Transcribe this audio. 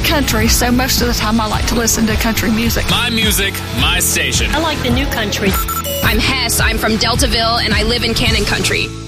country, so most of the time I like to listen to country music. My music, my station. I like the new country. I'm Hess. I'm from Deltaville, and I live in Cannon Country.